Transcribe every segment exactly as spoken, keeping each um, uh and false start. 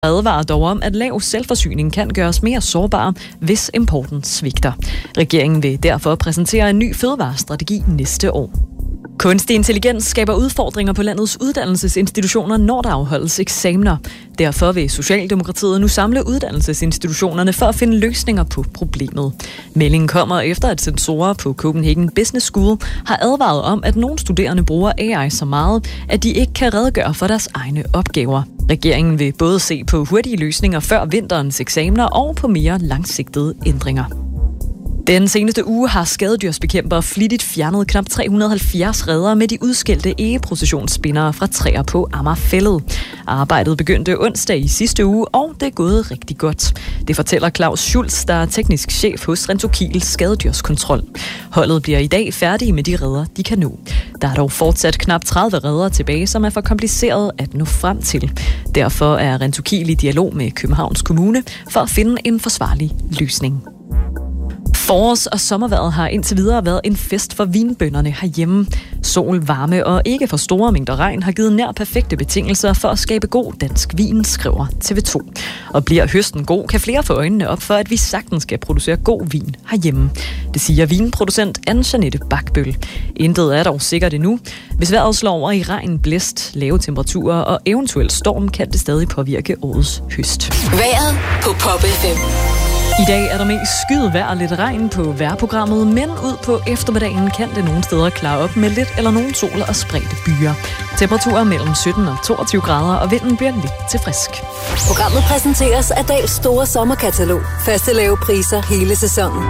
advarer dog om, at lav selvforsyning kan gøres mere sårbar, hvis importen svigter. Regeringen vil derfor præsentere en ny fødevarestrategi næste år. Kunstig intelligens skaber udfordringer på landets uddannelsesinstitutioner, når der afholdes eksamener. Derfor vil Socialdemokratiet nu samle uddannelsesinstitutionerne for at finde løsninger på problemet. Meldingen kommer efter, at sensorer på Copenhagen Business School har advaret om, at nogle studerende bruger A I så meget, at de ikke kan redegøre for deres egne opgaver. Regeringen vil både se på hurtige løsninger før vinterens eksamener og på mere langsigtede ændringer. Den seneste uge har skadedyrsbekæmpere flittigt fjernet knap tre hundrede og halvfjerds reder med de udskældte egeprocessionsspindere fra træer på Amagerfælled. Arbejdet begyndte onsdag i sidste uge, og det er gået rigtig godt. Det fortæller Claus Schulz, der er teknisk chef hos Rentokil Skadedyrskontrol. Holdet bliver i dag færdige med de reder, de kan nå. Der er dog fortsat knap tredive reder tilbage, som er for kompliceret at nå frem til. Derfor er Rentokil i dialog med Københavns Kommune for at finde en forsvarlig løsning. Forårs- og sommervejret har indtil videre været en fest for vinbønderne herhjemme. Sol, varme og ikke for store mængder regn har givet nær perfekte betingelser for at skabe god dansk vin, skriver T V to. Og bliver høsten god, kan flere få øjnene op for, at vi sagtens skal producere god vin herhjemme. Det siger vinproducent Anne-Jeanette Bakbøl. Intet er dog sikkert endnu. Hvis vejret slår over i regn, blæst, lave temperaturer og eventuelt storm, kan det stadig påvirke årets høst. Vejret på Pop F M. I dag er der mest skyet vejr og lidt regn på vejrprogrammet, men ud på eftermiddagen kan det nogle steder klare op med lidt eller nogen sol og spredte byer. Temperaturer mellem sytten og toogtyve grader, og vinden bliver lidt til frisk. Programmet præsenteres af Dahls store sommerkatalog. Faste lave priser hele sæsonen.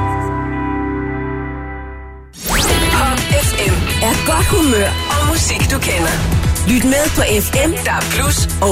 Pop F M er godt humør og musik, du kender. Lyt med på F M, der er plus og